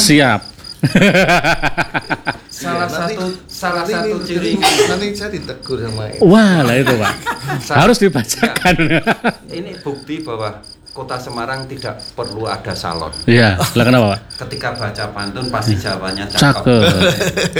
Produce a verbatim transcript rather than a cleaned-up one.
Siap. salah nanti, satu salah nanti, satu ciri nanti saya ditegur sama Wah, lah itu Pak. Harus dibacakan. Ya, ini bukti bahwa Kota Semarang tidak perlu ada salon. Iya, lah kenapa Pak? Ketika baca pantun pasti jawabannya cakep. Cakep.